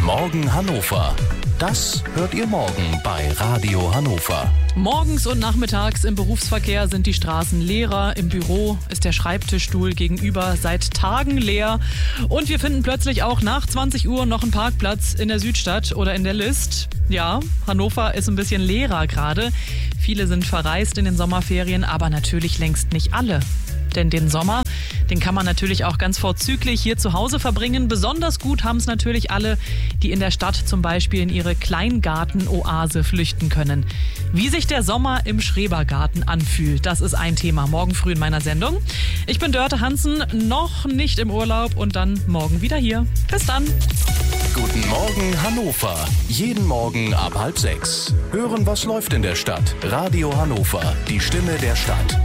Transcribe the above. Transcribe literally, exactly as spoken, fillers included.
Morgen Hannover. Das hört ihr morgen bei Radio Hannover. Morgens und nachmittags im Berufsverkehr sind die Straßen leerer. Im Büro ist der Schreibtischstuhl gegenüber seit Tagen leer. Und wir finden plötzlich auch nach zwanzig Uhr noch einen Parkplatz in der Südstadt oder in der List. Ja, Hannover ist ein bisschen leerer gerade. Viele sind verreist in den Sommerferien, aber natürlich längst nicht alle. Denn den Sommer, den kann man natürlich auch ganz vorzüglich hier zu Hause verbringen. Besonders gut haben es natürlich alle, die in der Stadt zum Beispiel in ihre Kleingarten-Oase flüchten können. Wie sich der Sommer im Schrebergarten anfühlt, das ist ein Thema morgen früh in meiner Sendung. Ich bin Dörte Hansen, noch nicht im Urlaub und dann morgen wieder hier. Bis dann. Guten Morgen Hannover. Jeden Morgen ab halb sechs. Hören, was läuft in der Stadt. Radio Hannover, die Stimme der Stadt.